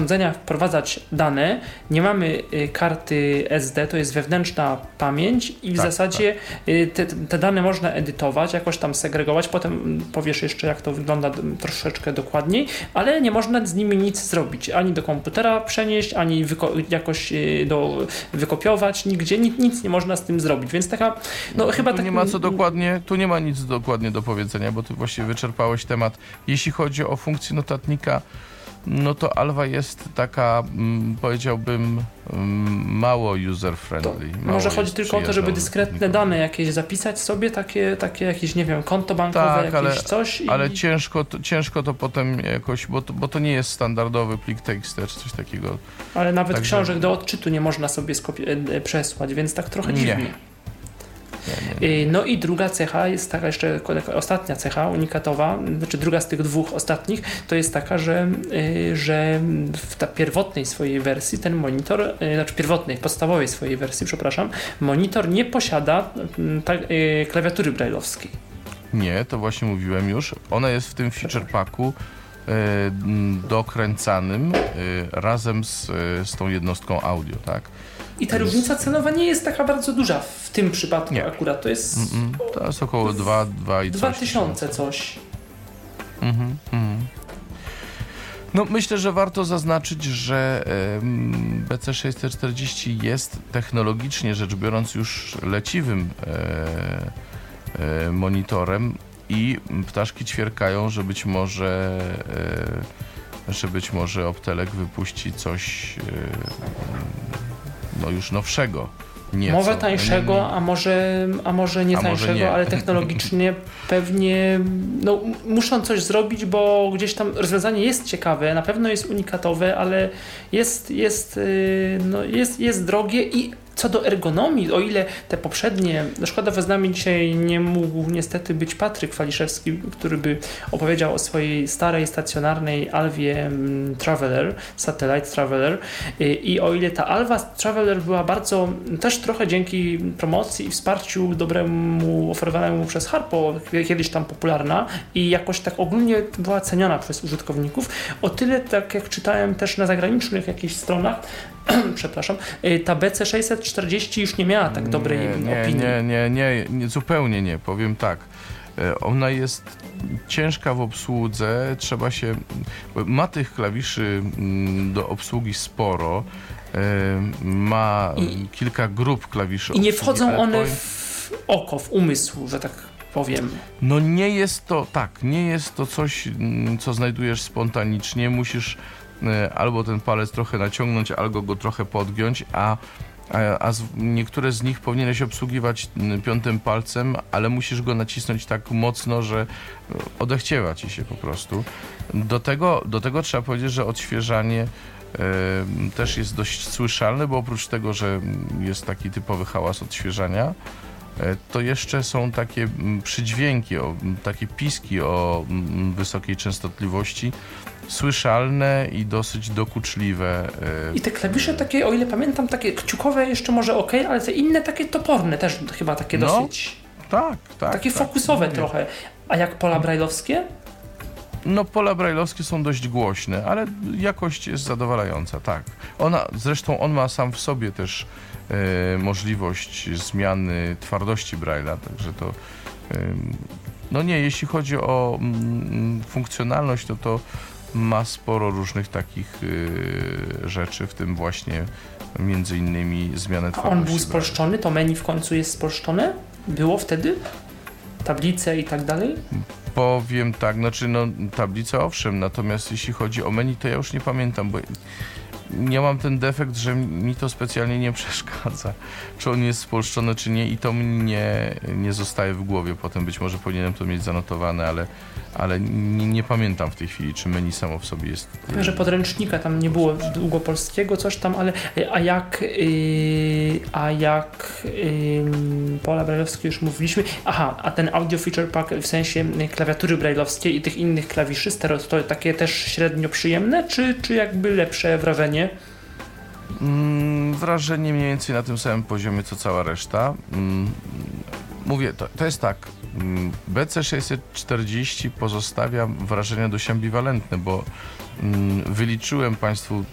urządzenia wprowadzać dane, nie mamy karty SD, to jest wewnętrzna pamięć i w zasadzie te dane można edytować, jakoś tam segregować, potem powiesz jeszcze, jak to wygląda troszeczkę dokładniej, ale nie można z nimi nic zrobić, ani do komputera przenieść, ani jakoś wykopiować, nigdzie, nic nie można z tym zrobić, więc taka, chyba tu tak... nie ma tu nie ma nic dokładnie do powiedzenia, bo ty właściwie wyczerpałeś temat. Jeśli chodzi o funkcję notatnika, no to Alva jest taka, powiedziałbym, mało user-friendly. Może chodzi tylko o to, żeby dyskretne dane jakieś zapisać sobie, takie jakieś, nie wiem, konto bankowe, jakieś coś. Ale ciężko to potem jakoś, bo to nie jest standardowy plik TXT czy coś takiego. Ale nawet książek do odczytu nie można sobie przesłać, więc tak trochę dziwnie. Nie. No i druga cecha jest taka jeszcze, ostatnia cecha unikatowa, znaczy druga z tych dwóch ostatnich, to jest taka, że w ta pierwotnej swojej wersji ten monitor, podstawowej swojej wersji, monitor nie posiada klawiatury braille'owskiej. Nie, to właśnie mówiłem już. Ona jest w tym feature packu dokręcanym razem z tą jednostką audio, tak? I ta różnica cenowa nie jest taka bardzo duża w tym przypadku akurat. To jest... To jest około 2000 coś. No myślę, że warto zaznaczyć, że BC640 jest technologicznie rzecz biorąc już leciwym monitorem i ptaszki ćwierkają, że być może Optelec wypuści coś już nowszego. Może tańszego, a może nie tańszego, ale technologicznie pewnie muszą coś zrobić, bo gdzieś tam rozwiązanie jest ciekawe, na pewno jest unikatowe, ale jest drogie i co do ergonomii, o ile te poprzednie, szkoda, z nami dzisiaj nie mógł niestety być Patryk Waliszewski, który by opowiedział o swojej starej, stacjonarnej Alvie Traveler, Satellite Traveler, i o ile ta Alva Traveler była bardzo, też trochę dzięki promocji i wsparciu dobremu oferowanemu przez Harpo, kiedyś tam popularna i jakoś tak ogólnie była ceniona przez użytkowników, o tyle, tak jak czytałem też na zagranicznych jakichś stronach, ta BC640 już nie miała tak dobrej opinii. Nie, zupełnie nie. Powiem tak. Ona jest ciężka w obsłudze, ma tych klawiszy do obsługi sporo, ma kilka grup klawiszy i nie wchodzą one w oko, w umysł, że tak powiem. No nie jest to coś, co znajdujesz spontanicznie, musisz albo ten palec trochę naciągnąć, albo go trochę podgiąć, a niektóre z nich powinieneś obsługiwać piątym palcem, ale musisz go nacisnąć tak mocno, że odechciewa ci się po prostu. Do tego trzeba powiedzieć, że odświeżanie też jest dość słyszalne, bo oprócz tego, że jest taki typowy hałas odświeżania, to jeszcze są takie przydźwięki, takie piski o wysokiej częstotliwości, słyszalne i dosyć dokuczliwe. I te klawisze takie, o ile pamiętam, takie kciukowe jeszcze może ale te inne takie toporne też chyba takie dosyć... Tak. Takie fokusowe trochę. A jak pola braille'owskie? No pola braille'owskie są dość głośne, ale jakość jest zadowalająca, tak. Zresztą on ma sam w sobie też możliwość zmiany twardości braille'a, także to... jeśli chodzi o funkcjonalność, to ma sporo różnych takich rzeczy, w tym właśnie między innymi zmianę twardości. A on był spolszczony? To menu w końcu jest spolszczone? Było wtedy? Tablice i tak dalej? Powiem tak, tablice owszem, natomiast jeśli chodzi o menu, to ja już nie pamiętam, bo ja mam ten defekt, że mi to specjalnie nie przeszkadza, czy on jest spolszczony, czy nie, i to mnie nie zostaje w głowie. Potem być może powinienem to mieć zanotowane, ale nie pamiętam w tej chwili, czy menu samo w sobie jest... Wiem, że podręcznika tam nie było długopolskiego, coś tam, ale a jak pola braille'owskie już mówiliśmy, a ten audio feature pack w sensie klawiatury braille'owskiej i tych innych klawiszy stereo, to takie też średnio przyjemne, czy jakby lepsze wrażenie? Wrażenie mniej więcej na tym samym poziomie, co cała reszta. Mówię, to jest tak, BC640 pozostawia wrażenia dość ambiwalentne, bo wyliczyłem Państwu